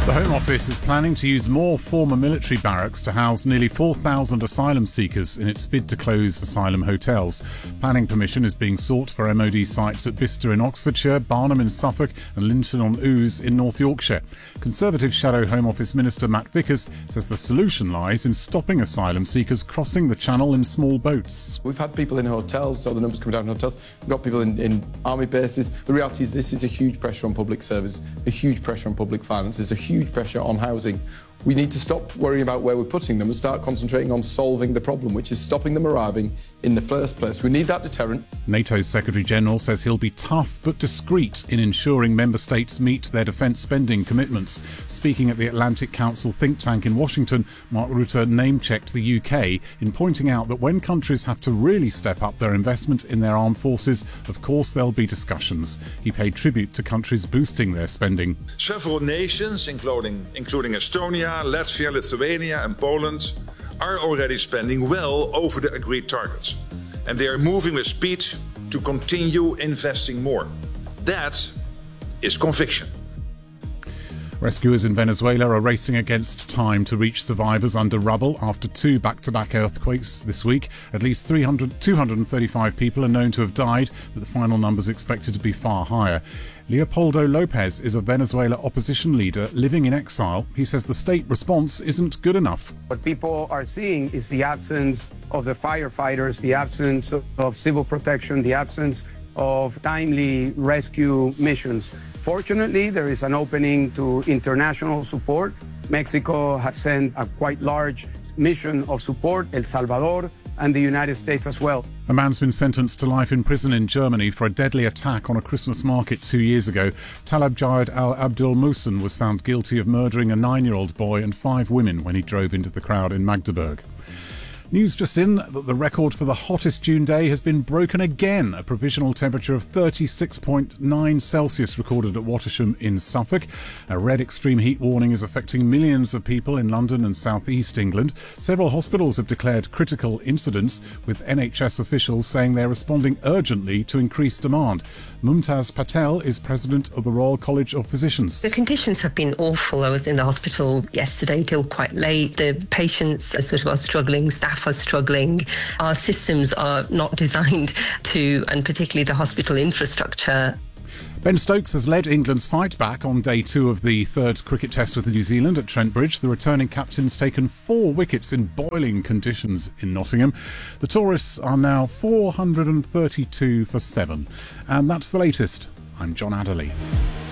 The Home Office is planning to use more former military barracks to house nearly 4,000 asylum seekers in its bid to close asylum hotels. Planning permission is being sought for MOD sites at Bicester in Oxfordshire, Barnham in Suffolk and Linton-on-Ouse in North Yorkshire. Conservative Shadow Home Office Minister Matt Vickers says the solution lies in stopping asylum seekers crossing the channel in small boats. We've had people in hotels, so the numbers come down in hotels. We've got people in army bases. The reality is this is a huge pressure on public service, a huge pressure on public finances, a huge pressure on housing. We need to stop worrying about where we're putting them and start concentrating on solving the problem, which is stopping them arriving in the first place. We need that deterrent. NATO's Secretary-General says he'll be tough but discreet in ensuring member states meet their defence spending commitments. Speaking at the Atlantic Council think tank in Washington, Mark Rutte name-checked the UK in pointing out that when countries have to really step up their investment in their armed forces, of course there'll be discussions. He paid tribute to countries boosting their spending. Several nations, including Estonia, Latvia, Lithuania and Poland, are already spending well over the agreed targets. And they are moving with speed to continue investing more. That is conviction. Rescuers in Venezuela are racing against time to reach survivors under rubble after two back-to-back earthquakes this week. At least 235 people are known to have died, but the final numbers expected to be far higher. Leopoldo Lopez is a Venezuela opposition leader living in exile. He says the state response isn't good enough. What people are seeing is the absence of the firefighters, the absence of civil protection, the absence of timely rescue missions. Fortunately, there is an opening to international support. Mexico has sent a quite large mission of support, El Salvador, and the United States as well. A man's been sentenced to life in prison in Germany for a deadly attack on a Christmas market 2 years ago. Talab Jawed al-Abdul Muhsin was found guilty of murdering a 9-year-old boy and 5 women when he drove into the crowd in Magdeburg. News just in that the record for the hottest June day has been broken again. A provisional temperature of 36.9 Celsius recorded at Wattisham in Suffolk. A red extreme heat warning is affecting millions of people in London and South East England. Several hospitals have declared critical incidents, with NHS officials saying they're responding urgently to increased demand. Mumtaz Patel is president of the Royal College of Physicians. The conditions have been awful. I was in the hospital yesterday till quite late. The patients are struggling, staff are struggling. Our systems are not designed to, and particularly the hospital infrastructure. Ben Stokes has led England's fight back on day 2 of the third cricket test with New Zealand at Trent Bridge. The returning captain's taken 4 wickets in boiling conditions in Nottingham. The tourists are now 432 for 7. And that's the latest. I'm John Adderley.